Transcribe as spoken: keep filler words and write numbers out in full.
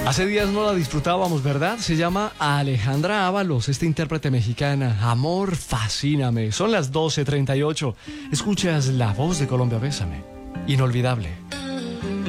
Hace días no la disfrutábamos, ¿verdad? Se llama Alejandra Ábalos, esta intérprete mexicana. Amor, fascíname. Son las doce treinta y ocho. Escuchas La Voz de Colombia, Bésame. Inolvidable.